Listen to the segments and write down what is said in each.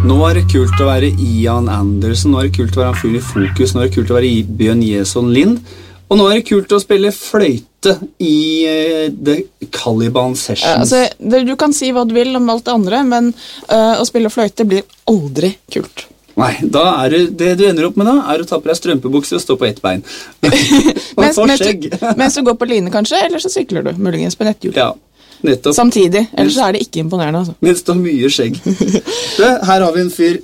Nå er det kult å være Ian Anderson, nå er det kult å være han fyren i fokus, nå er det kult å være Bjørn Jesson Lind, og nå er det kult å spille fløyte i The Caliban Sessions. Du kan si hva du vil om alt det andre, men å spille fløyte blir aldri kult. Nei, da det du ender opp med da, å ta på deg strømpebukser og stå på ett bein. mens du går på line kanskje, eller så sykler du, muligens på netthjul. Ja, nettopp. Samtidig, ellers er det ikke imponerende. Altså. Mens du har mye skjegg. Her har vi en fyr.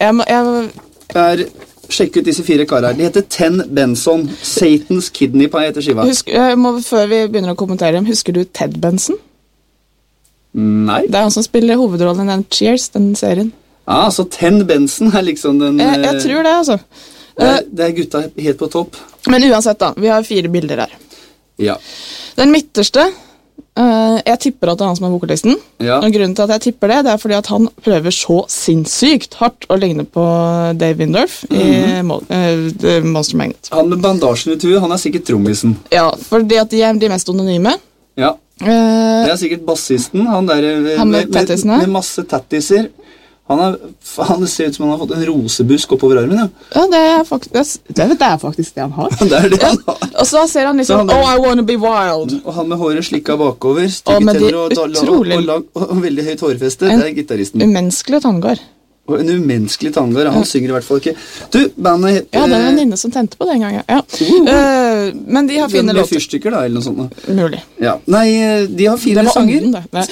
Sjekk ut disse 4 karer. De heter Ten Benson. Satan's Kidney Pie heter skiva. Før vi begynner å kommentere dem, husker du Ted Benson? Nei. Det er han som spiller hovedrollen i den Cheers, den serien. Så Ten Benson er liksom den... Jeg tror det, altså. Det er gutta helt på topp. Men uansett da, vi har 4 bilder her. Ja. Den midterste, jeg tipper at det er han som er vokalisten. Ja. Og grunnen til at jeg tipper det er fordi at han prøver så sinnssykt hardt å ligne på Dave Windorf i Monster Magnet. Han med bandasjen i tuet, han er sikkert trommisen. Ja, fordi at de er de mest anonyme. Ja. Det er sikkert bassisten, han der med masse tattiser. Han ser ut som han har fått en rosebusk oppover armen, ja. Ja, det er faktisk det han har. Det er det han har. Og så ser han liksom, I wanna be wild. Og han med håret slikket bakover, stygge tenner og veldig høyt hårfeste, det er gitaristen. Umenneskelig tanngard. Og en umenneskelig tanngard, han synger i hvert fall ikke. Du, bandet heter... Ja, det er en venninne som tente på den gangen, ja. Men de har fine låter. Med fyrstykker da, eller noe sånt. Mulig. Ja. Nei, de har 4 sanger.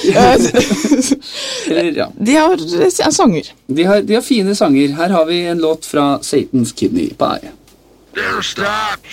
De har sanger. De har fine sanger. Her har vi en låt fra Satan's Kidney Pie.